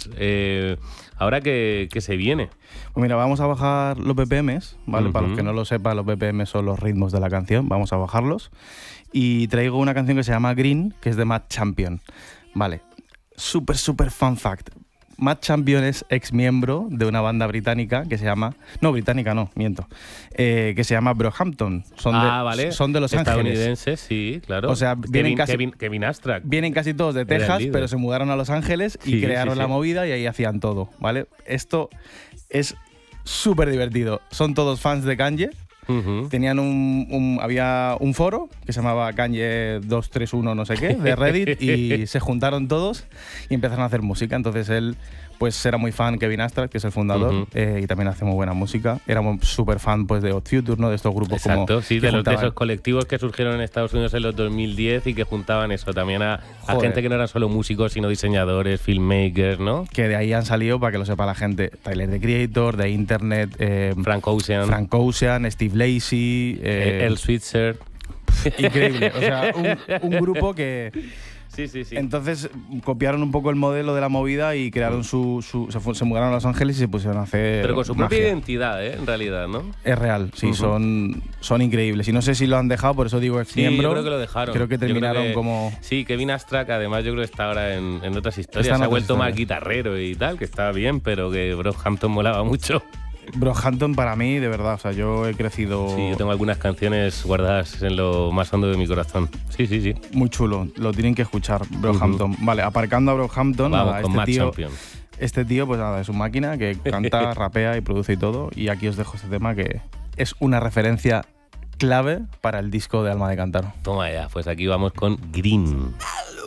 pues ahora que se viene. Pues mira, vamos a bajar los BPMs, ¿vale? Para los que no lo sepan, los BPMs son los ritmos de la canción, vamos a bajarlos. Y traigo una canción que se llama Green, que es de Matt Champion, ¿vale? Súper fun fact. Matt Champion es ex miembro de una banda británica que se llama... No, británica no, miento. Que se llama Brockhampton. Son de Los Ángeles. Estadounidenses, sí, claro. O sea, Kevin Astrak. Vienen casi todos de Texas, pero se mudaron a Los Ángeles y crearon la movida y ahí hacían todo, ¿vale? Esto es súper divertido. Son todos fans de Kanye. Tenían había un foro que se llamaba Kanye 231 no sé qué, de Reddit, y se juntaron todos y empezaron a hacer música. Entonces él pues era muy fan, Kevin Astrak, que es el fundador, y también hace muy buena música. Éramos súper fan pues de Odd Future, ¿no? De estos grupos. Exacto, como sí, de esos colectivos que surgieron en Estados Unidos en los 2010 y que juntaban eso también a gente que no eran solo músicos, sino diseñadores, filmmakers, ¿no? Que de ahí han salido, para que lo sepa la gente, Tyler, the Creator, The Internet, Frank Ocean, Steve Lacy, El Switzer. Increíble, o sea, un grupo que... Sí. Entonces copiaron un poco el modelo de la movida y crearon se mudaron a Los Ángeles y se pusieron a hacer. Pero con su propia identidad, en realidad, ¿no? Es real, sí, son increíbles. Y no sé si lo han dejado, por eso digo ex miembro. Sí, yo creo que lo dejaron. Creo que terminaron como. Sí, Kevin Astrak, además, yo creo que está ahora en otras historias. Se ha vuelto más guitarrero y tal, que está bien, pero que Brockhampton molaba mucho. Brockhampton para mí, de verdad, o sea, yo he crecido... Sí, yo tengo algunas canciones guardadas en lo más hondo de mi corazón. Sí. Muy chulo, lo tienen que escuchar, Brockhampton. Vale, aparcando a Brockhampton, vamos con Matt Champion. Este tío, pues nada, es un máquina que canta, rapea y produce y todo. Y aquí os dejo este tema que es una referencia clave para el disco de Alma de Cántaro. Toma ya, pues aquí vamos con Green.